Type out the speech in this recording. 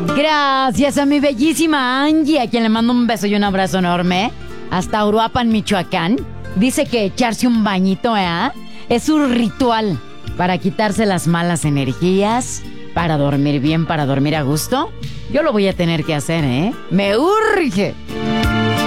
Gracias a mi bellísima Angie, a quien le mando un beso y un abrazo enorme. Hasta Uruapan, Michoacán. Dice que echarse un bañito, es un ritual para quitarse las malas energías, para dormir bien, para dormir a gusto. Yo lo voy a tener que hacer, Me urge.